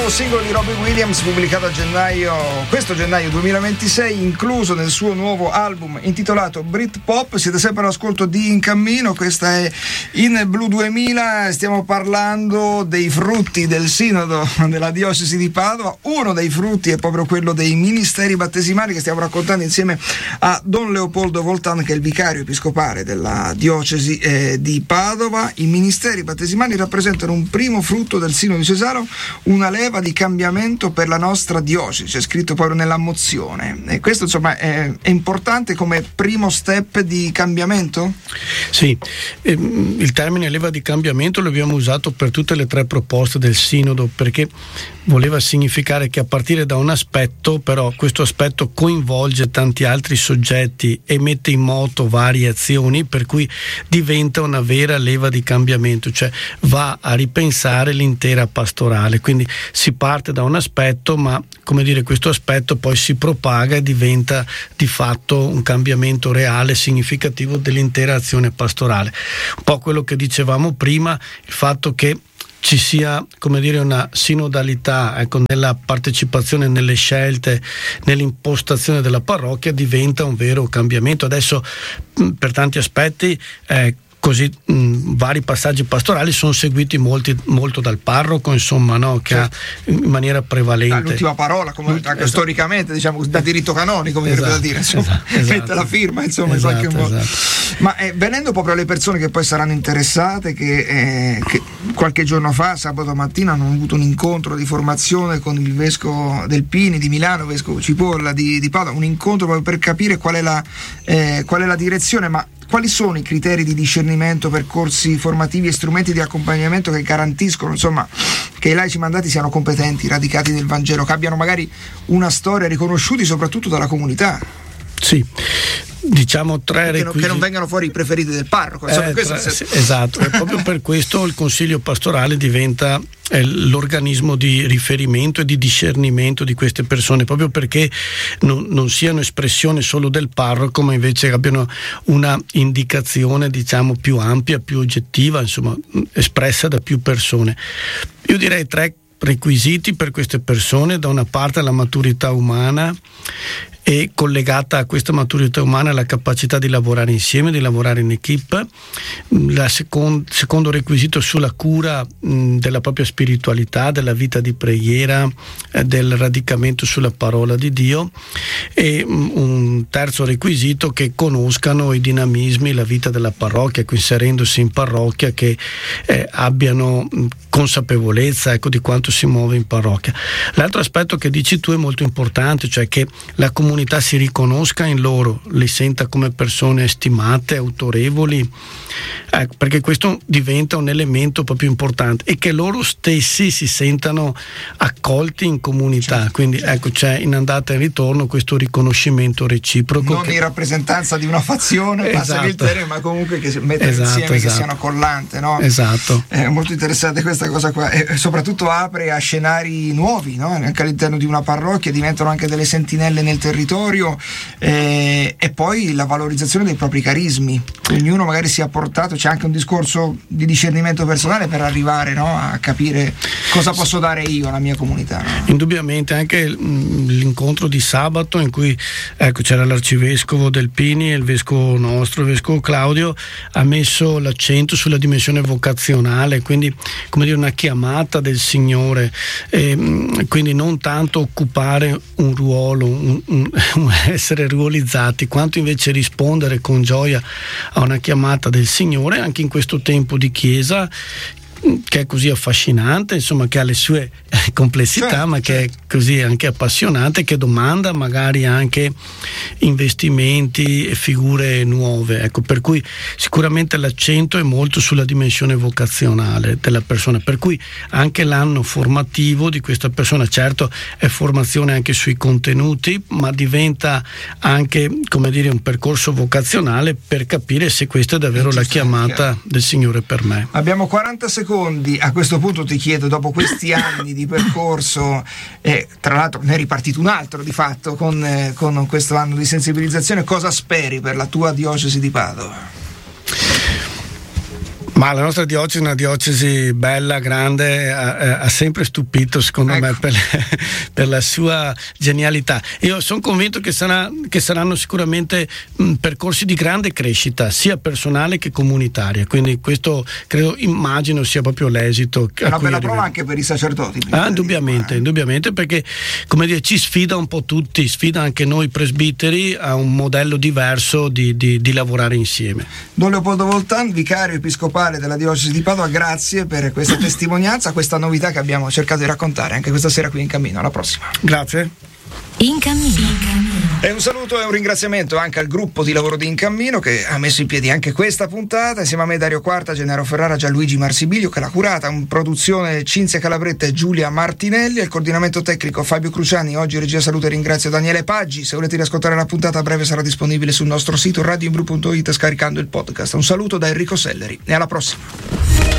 nuovo singolo di Robbie Williams pubblicato a questo gennaio 2026, incluso nel suo nuovo album intitolato Britpop. Siete sempre all'ascolto di In Cammino, questa è In Blu 2000, stiamo parlando dei frutti del sinodo della diocesi di Padova. Uno dei frutti è proprio quello dei ministeri battesimali che stiamo raccontando insieme a Don Leopoldo Voltan, che è il vicario episcopale della diocesi di Padova. I ministeri battesimali rappresentano un primo frutto del sinodo diocesano, una leva di cambiamento per la nostra diocesi, c'è scritto proprio nella mozione, e questo insomma è importante come primo step di cambiamento? Sì, il termine leva di cambiamento lo abbiamo usato per tutte le tre proposte del sinodo, perché voleva significare che a partire da un aspetto, però questo aspetto coinvolge tanti altri soggetti e mette in moto varie azioni, per cui diventa una vera leva di cambiamento, cioè va a ripensare l'intera pastorale. Quindi si parte da un aspetto, ma come dire, questo aspetto poi si propaga e diventa di fatto un cambiamento reale, significativo dell'intera azione pastorale. Un po' quello che dicevamo prima, il fatto che ci sia, come dire, una sinodalità, ecco, nella partecipazione, nelle scelte, nell'impostazione della parrocchia, diventa un vero cambiamento. Adesso per tanti aspetti così vari passaggi pastorali sono seguiti molto dal parroco, insomma, no? Che certo, ha in maniera prevalente l'ultima parola, come anche storicamente, diciamo, da diritto canonico, mi verrebbe da dire, insomma, mette la firma, insomma, in qualche modo. Ma venendo proprio alle persone che poi saranno interessate, che qualche giorno fa, sabato mattina, hanno avuto un incontro di formazione con il vescovo del Pini di Milano, vescovo Cipolla di Padova, un incontro proprio per capire qual è la direzione, ma quali sono i criteri di discernimento, percorsi formativi e strumenti di accompagnamento che garantiscono, insomma, che i laici mandati siano competenti, radicati nel Vangelo, che abbiano magari una storia, riconosciuti soprattutto dalla comunità? Sì, diciamo tre requisiti. Che non vengano fuori i preferiti del parroco. Esatto, e proprio per questo il consiglio pastorale diventa l'organismo di riferimento e di discernimento di queste persone, proprio perché non siano espressione solo del parroco, ma invece abbiano una indicazione, diciamo, più ampia, più oggettiva, insomma, espressa da più persone. Io direi tre requisiti per queste persone: da una parte la maturità umana, e collegata a questa maturità umana la capacità di lavorare insieme, di lavorare in equipe. Il secondo requisito sulla cura della propria spiritualità, della vita di preghiera, del radicamento sulla parola di Dio, e un terzo requisito che conoscano i dinamismi, la vita della parrocchia, inserendosi in parrocchia, che abbiano consapevolezza, ecco, di quanto si muove in parrocchia. L'altro aspetto che dici tu è molto importante, cioè che la comunità si riconosca in loro, li senta come persone stimate, autorevoli, perché questo diventa un elemento proprio importante, e che loro stessi si sentano accolti in comunità. Certo, quindi ecco, c'è in andata e in ritorno questo riconoscimento reciproco, non in rappresentanza di una fazione, passami il termine, ma comunque che si mette insieme, che siano collante, no? Esatto. È molto interessante questa cosa qua, e soprattutto apre a scenari nuovi, no? Anche all'interno di una parrocchia diventano anche delle sentinelle nel territorio, e poi la valorizzazione dei propri carismi, ognuno magari si è portato, c'è anche un discorso di discernimento personale per arrivare, no, a capire cosa posso dare io alla mia comunità, no? Indubbiamente anche l'incontro di sabato, in cui c'era l'arcivescovo del Pini e il vescovo nostro, il vescovo Claudio, ha messo l'accento sulla dimensione vocazionale, quindi come dire una chiamata del Signore, quindi non tanto occupare un ruolo, essere ruolizzati, quanto invece rispondere con gioia a una chiamata del Signore, anche in questo tempo di Chiesa che è così affascinante, insomma, che ha le sue complessità, certo, ma che è così anche appassionante, che domanda magari anche investimenti e figure nuove, ecco, per cui sicuramente l'accento è molto sulla dimensione vocazionale della persona, per cui anche l'anno formativo di questa persona, certo, è formazione anche sui contenuti, ma diventa anche, come dire, un percorso vocazionale per capire se questa è davvero la chiamata del Signore per me. Abbiamo 40 secondi. A questo punto ti chiedo, dopo questi anni di percorso, tra l'altro ne è ripartito un altro di fatto con questo anno di sensibilizzazione, cosa speri per la tua diocesi di Padova? Ma la nostra diocesi è una diocesi bella, grande, ha sempre stupito secondo me per la sua genialità. Io sono convinto che saranno sicuramente percorsi di grande crescita, sia personale che comunitaria, quindi questo immagino sia proprio l'esito. È una bella prova anche per i sacerdoti. Indubbiamente, perché come dire, ci sfida un po' tutti, sfida anche noi presbiteri a un modello diverso di lavorare insieme. Don Leopoldo Voltan, vicario episcopale della diocesi di Padova, grazie per questa testimonianza, questa novità che abbiamo cercato di raccontare anche questa sera qui in Cammino. Alla prossima. Grazie. In Cammino. E un saluto e un ringraziamento anche al gruppo di lavoro di In Cammino che ha messo in piedi anche questa puntata, insieme a me Dario Quarta, Gennaro Ferrara, Gianluigi Marsibilio che l'ha curata, in produzione Cinzia Calabretta e Giulia Martinelli, al coordinamento tecnico Fabio Cruciani. Oggi regia saluto e ringrazio Daniele Paggi. Se volete riascoltare la puntata a breve sarà disponibile sul nostro sito radioimbru.it scaricando il podcast. Un saluto da Enrico Selleri e alla prossima.